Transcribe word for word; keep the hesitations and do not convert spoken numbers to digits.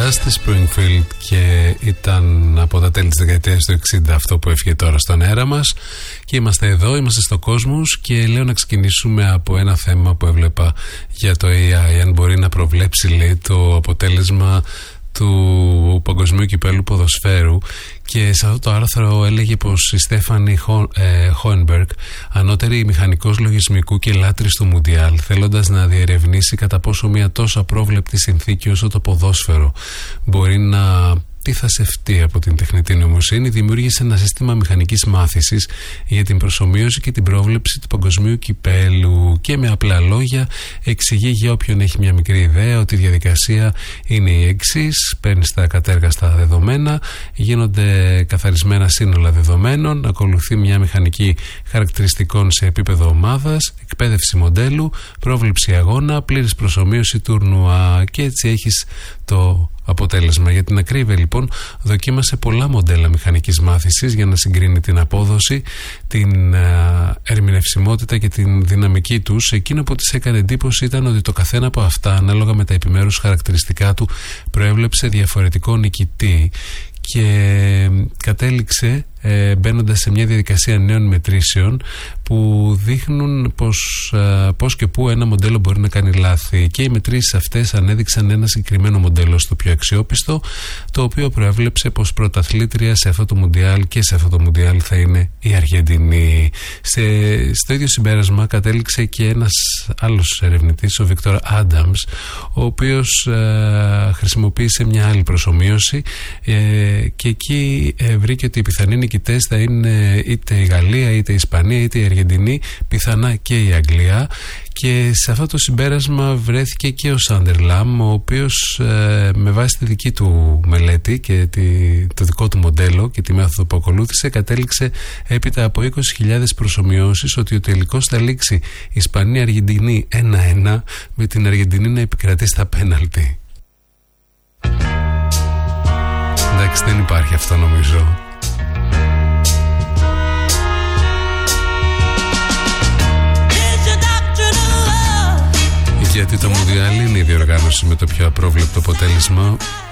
στη Springfield και ήταν από τα τέλη της δεκαετίας του εξήντα αυτό που έφυγε τώρα στον αέρα μας και είμαστε εδώ, είμαστε στο Κόσμος και λέω να ξεκινήσουμε από ένα θέμα που έβλεπα για το έι άι, αν μπορεί να προβλέψει, λέει, το αποτέλεσμα του Παγκοσμίου Κυπέλλου Ποδοσφαίρου. Και σε αυτό το άρθρο έλεγε πως η Στέφανη Χόενμπεργκ, ανώτερη μηχανικός λογισμικού και λάτρης του Μουντιάλ, θέλοντας να διερευνήσει κατά πόσο μια τόσο απρόβλεπτη συνθήκη όσο το ποδόσφαιρο μπορεί να τι θα σευτεί από την τεχνητή νοημοσύνη, δημιούργησε ένα σύστημα μηχανικής μάθησης για την προσομοίωση και την πρόβλεψη του Παγκοσμίου Κυπέλλου. Και με απλά λόγια εξηγεί για όποιον έχει μια μικρή ιδέα ότι η διαδικασία είναι η εξής: παίρνεις τα κατέργαστα δεδομένα, γίνονται καθαρισμένα σύνολα δεδομένων, ακολουθεί μια μηχανική χαρακτηριστικών σε επίπεδο ομάδας, εκπαίδευση μοντέλου, πρόβλεψη αγώνα, πλήρης προσομοίωση τουρνουά, και έτσι έχεις το αποτέλεσμα. Για την ακρίβεια, λοιπόν, δοκίμασε πολλά μοντέλα μηχανικής μάθησης για να συγκρίνει την απόδοση, την α, ερμηνευσιμότητα και την δυναμική τους. Εκείνο που της έκανε εντύπωση ήταν ότι το καθένα από αυτά, ανάλογα με τα επιμέρους χαρακτηριστικά του, προέβλεψε διαφορετικό νικητή και κατέληξε ε, μπαίνοντας σε μια διαδικασία νέων μετρήσεων που δείχνουν πως, ε, πως και πού ένα μοντέλο μπορεί να κάνει λάθη, και οι μετρήσεις αυτές ανέδειξαν ένα συγκεκριμένο μοντέλο στο πιο αξιόπιστο, το οποίο προέβλεψε πως πρωταθλήτρια σε αυτό το Μουντιάλ και σε αυτό το Μουντιάλ θα είναι η Αργεντινή. Σε, στο ίδιο συμπέρασμα κατέληξε και ένας άλλος ερευνητής, ο Βίκτορ Άνταμς, ο οποίος ε, χρησιμοποίησε μια άλλη προσομοίωση ε, και εκεί ε, βρήκε ότι οι πιθανοί νικητές θα είναι είτε η Γαλλία, είτε η Ισπανία, είτε η Αργεντινή, πιθανά και η Αγγλία. Και σε αυτό το συμπέρασμα βρέθηκε και ο Σάντερλαμ, ο οποίος ε, με βάση τη δική του μελέτη και τη, το δικό του μοντέλο και τη μέθοδο που ακολούθησε, κατέληξε έπειτα από είκοσι χιλιάδες προσομοιώσεις ότι ο τελικός θα λήξει Ισπανία-Αργεντινή ένα ένα, με την Αργεντινή να επικρατεί στα πέναλτι. Εντάξει, δεν υπάρχει αυτό, νομίζω. Γιατί το Μουντιάλ είναι η διοργάνωση με το πιο απρόβλεπτο αποτέλεσμα.